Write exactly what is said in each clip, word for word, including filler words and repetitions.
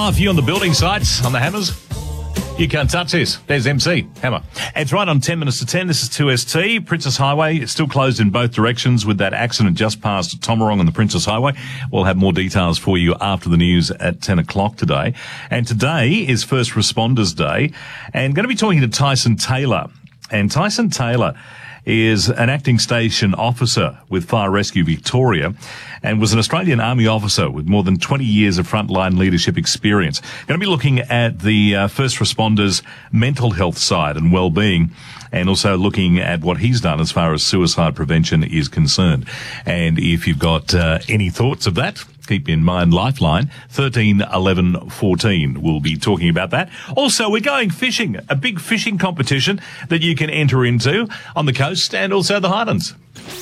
Oh, if you're on the building sites, on the hammers, you can't touch this. There's M C, Hammer. It's right on ten minutes to ten. This is two S T. Princess Highway is still closed in both directions with that accident just past Tomarong on the Princess Highway. We'll have more details for you after the news at ten o'clock today. And today is First Responders Day. And going to be talking to Tyson Taylor. And Tyson Taylor is an acting station officer with Fire Rescue Victoria and was an Australian Army officer with more than twenty years of frontline leadership experience. Going to be looking at the uh, first responders' mental health side and well-being, and also looking at what he's done as far as suicide prevention is concerned. And if you've got uh, any thoughts of that, keep in mind Lifeline thirteen eleven fourteen. We'll be talking about that. Also, we're going fishing, a big fishing competition that you can enter into on the coast and also the Highlands.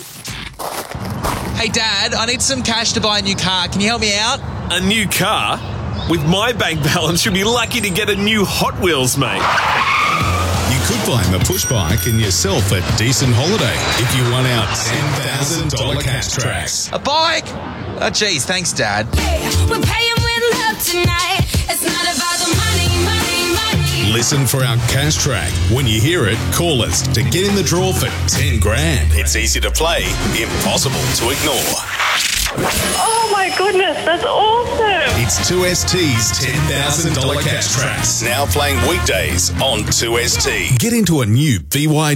Hey, Dad, I need some cash to buy a new car. Can you help me out? A new car? With my bank balance, you'll be lucky to get a new Hot Wheels, mate. You could find the push bike and yourself a decent holiday if you won our ten thousand dollars cash tracks. A bike? Oh, geez, thanks, Dad. Hey, we're paying with love tonight. It's not about the money, money, money. Listen for our cash track. When you hear it, call us to get in the draw for ten grand. It's easy to play, impossible to ignore. Oh my goodness, that's awesome. It's two S T's ten thousand dollars cash tracks. Now playing weekdays on two S T. Get into a new B Y